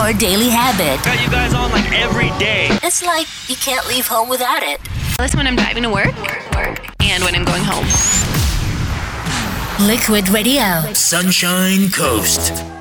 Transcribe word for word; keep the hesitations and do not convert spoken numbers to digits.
your daily habit. Got you guys on like every day. It's like you can't leave home without it. Listen when I'm driving to work, and when I'm going home. Liquid Radio. Sunshine Coast.